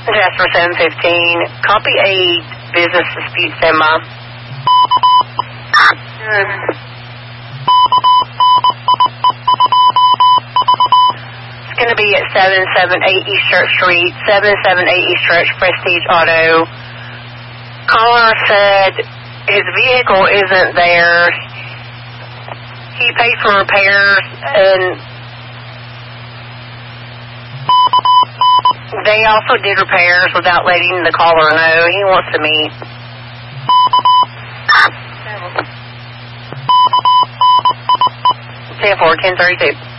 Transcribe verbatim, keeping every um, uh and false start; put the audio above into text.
Jasper seven fifteen. Copy a business dispute standby. Good. It's going to be at seven seven eight East Church Street, seven seven eight East Church, Prestige Auto. Caller said his vehicle isn't there. He paid for repairs, and they also did repairs without letting the caller know. He wants to meet. ten four, ten thirty-two.